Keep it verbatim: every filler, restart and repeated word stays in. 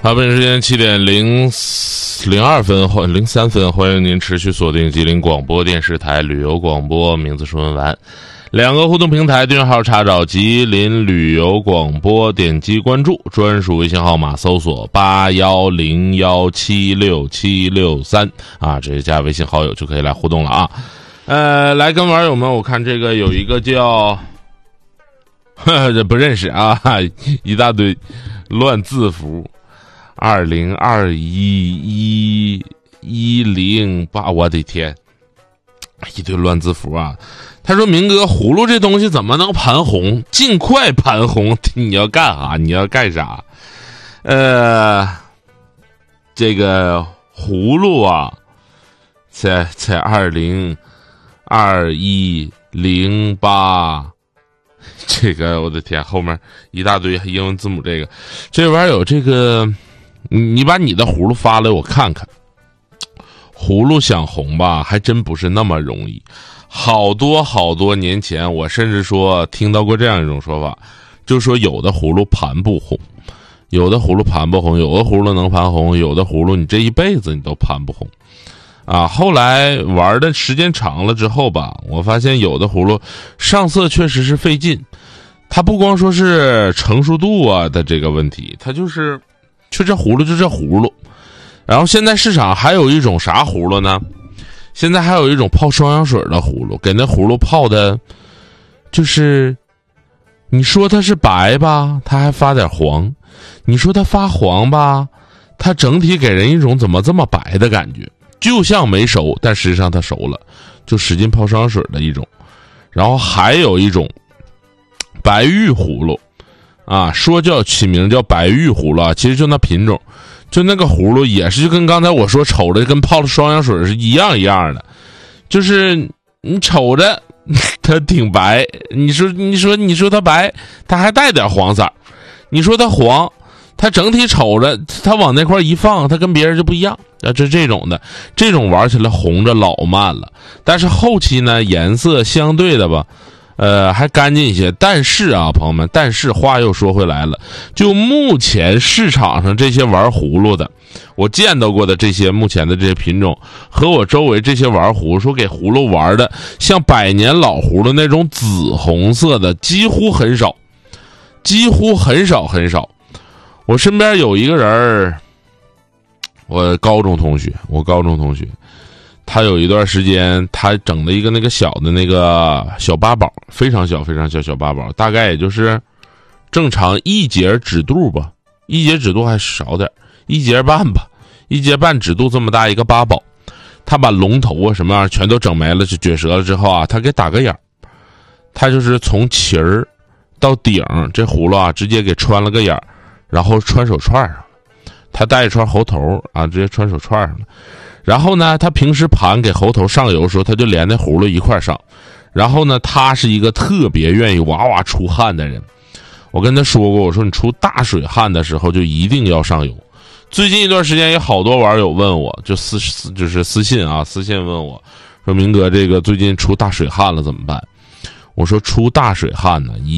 好，北京时间七点零零二分或零三分，欢迎您持续锁定吉林广播电视台旅游广播，名字说文完。两个互动平台订阅号查找吉林旅游广播，点击关注，专属微信号码搜索八幺零幺七六七六三啊，直接加微信好友就可以来互动了啊。呃，来跟网友们，我看这个有一个叫，呵这不认识啊，一大堆乱字符，二零二一一一零八，我的天，一堆乱字符啊。他说明哥，葫芦这东西怎么能盘红？尽快盘红，你要干啥？你要干啥？呃，这个葫芦啊，在在二零二一零八，这个我的天，后面一大堆英文字母，这个这玩意儿有这个，你把你的葫芦发来我看看。葫芦想红吧，还真不是那么容易。好多好多年前，我甚至说听到过这样一种说法，就是说有的葫芦盘不红，有的葫芦盘不红，有的葫芦能盘红，有的葫芦你这一辈子你都盘不红啊。后来玩的时间长了之后吧，我发现有的葫芦上色确实是费劲，它不光说是成熟度啊的这个问题，它就是就这葫芦就这葫芦。然后现在市场还有一种啥葫芦呢？现在还有一种泡双氧水的葫芦，给那葫芦泡的，就是你说它是白吧，它还发点黄；你说它发黄吧，它整体给人一种怎么这么白的感觉，就像没熟，但实际上它熟了，就使劲泡双氧水的一种。然后还有一种白玉葫芦啊，说叫起名叫白玉葫芦啊，其实就那品种。就那个葫芦也是就跟刚才我说瞅着跟泡了双氧水是一样一样的，就是你瞅着它挺白，你说你说你说它白，它还带点黄色，你说它黄，它整体瞅着它往那块一放，它跟别人就不一样啊，这这种的，这种玩起来红着老慢了，但是后期呢颜色相对的吧。呃，还干净一些，但是啊，朋友们，但是话又说回来了，就目前市场上这些玩葫芦的，我见到过的这些目前的这些品种，和我周围这些玩葫芦说给葫芦玩的，像百年老葫芦那种紫红色的，几乎很少，几乎很少很少。我身边有一个人儿，我高中同学，我高中同学。他有一段时间，他整了一个那个小的那个小八宝，非常小非常小小八宝，大概也就是正常一节指肚吧，一节指肚还少点，一节半吧，一节半指肚这么大一个八宝。他把龙头啊什么样全都整没了，就撅折了之后啊，他给打个眼儿，他就是从旗儿到顶这葫芦啊，直接给穿了个眼儿，然后穿手串上了。他戴一串猴头啊，直接穿手串上了。然后呢，他平时盘给猴头上油的时候，他就连那葫芦一块上。然后呢，他是一个特别愿意哇哇出汗的人。我跟他说过，我说你出大水汗的时候就一定要上油。最近一段时间有好多网友问我，就私就是私信啊，私信问我说明哥，这个最近出大水汗了怎么办？我说出大水汗呢，一